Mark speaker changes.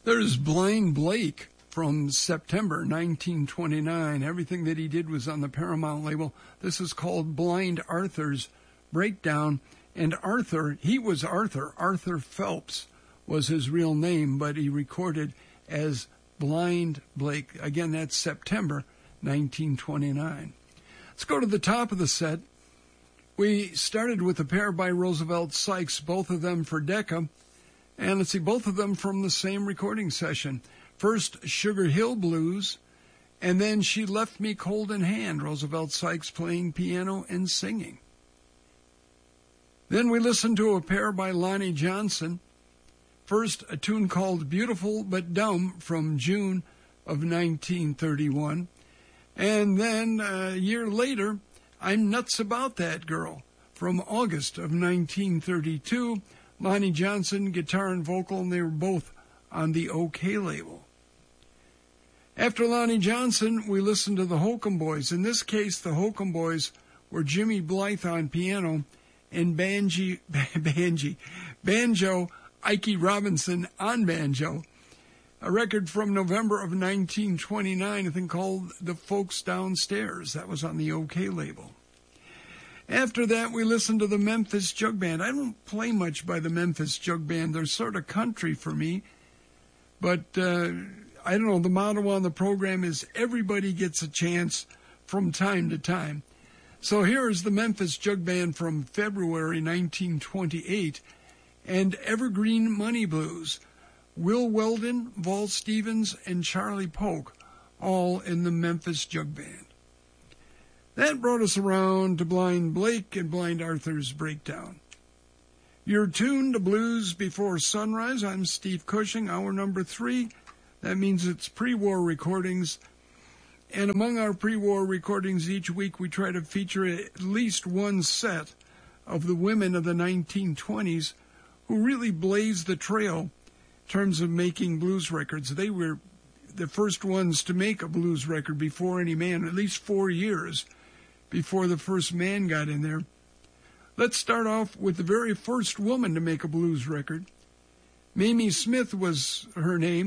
Speaker 1: There's Blind Blake from September 1929. Everything that he did was on the Paramount label. This is called Blind Arthur's Breakdown. And Arthur, he was Arthur. Arthur Phelps was his real name, but he recorded as Blind Blake. Again, that's September 1929. Let's go to the top of the set. We started with a pair by Roosevelt Sykes, both of them for Decca. And let's see, both of them from the same recording session. First, Sugar Hill Blues, and then She Left Me Cold in Hand, Roosevelt Sykes playing piano and singing. Then we listened to a pair by Lonnie Johnson. First, a tune called Beautiful But Dumb from June of 1931. And then a year later, I'm Nuts About That Girl from August of 1932. Lonnie Johnson, guitar and vocal, and they were both on the OK label. After Lonnie Johnson, we listened to the Holcomb Boys. In this case, the Holcomb Boys were Jimmy Blythe on piano and banjo Ikey Robinson on banjo. A record from November of 1929, a thing called The Folks Downstairs. That was on the OK label. After that, we listened to the Memphis Jug Band. I don't play much by the Memphis Jug Band. They're sort of country for me. But, I don't know, the motto on the program is everybody gets a chance from time to time. So here is the Memphis Jug Band from February 1928 and Evergreen Money Blues. Will Weldon, Val Stevens, and Charlie Polk, all in the Memphis Jug Band. That brought us around to Blind Blake and Blind Arthur's Breakdown. You're tuned to Blues Before Sunrise. I'm Steve Cushing, hour number 3. That means it's pre-war recordings. And among our pre-war recordings each week, we try to feature at least one set of the women of the 1920s who really blazed the trail in terms of making blues records. They were the first ones to make a blues record before any man, at least 4 years before the first man got in there. Let's start off with the very first woman to make a blues record. Mamie Smith was her name.